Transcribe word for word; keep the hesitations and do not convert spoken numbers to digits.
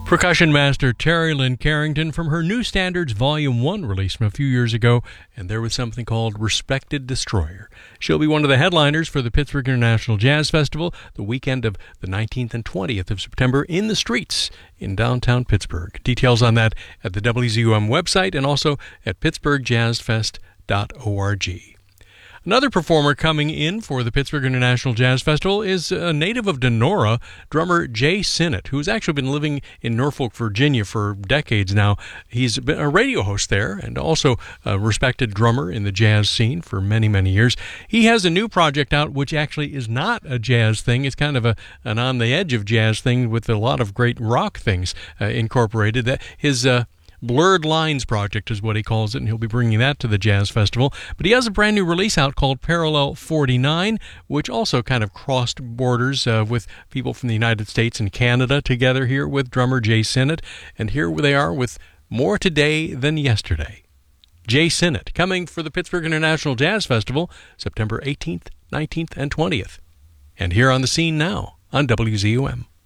Percussion master Terry Lynn Carrington from her New Standards Volume one release from a few years ago, and there was something called Respected Destroyer. She'll be one of the headliners for the Pittsburgh International Jazz Festival the weekend of the nineteenth and twentieth of September in the streets in downtown Pittsburgh. Details on that at the W Z U M website and also at pittsburgh jazz fest dot org. Another performer coming in for the Pittsburgh International Jazz Festival is a native of Donora, drummer Jay Sinnott, who's actually been living in Norfolk, Virginia for decades now. He's been a radio host there and also a respected drummer in the jazz scene for many, many years. He has a new project out which actually is not a jazz thing. It's kind of a an on-the-edge of jazz thing with a lot of great rock things uh, incorporated. That his uh, Blurred Lines project is what he calls it, and he'll be bringing that to the Jazz Festival. But he has a brand new release out called Parallel forty-nine, which also kind of crossed borders uh, with people from the United States and Canada together here with drummer Jay Sinnott. And here they are with More Today Than Yesterday. Jay Sinnott, coming for the Pittsburgh International Jazz Festival, September eighteenth, nineteenth, and twentieth. And here on the scene now on W Z U M.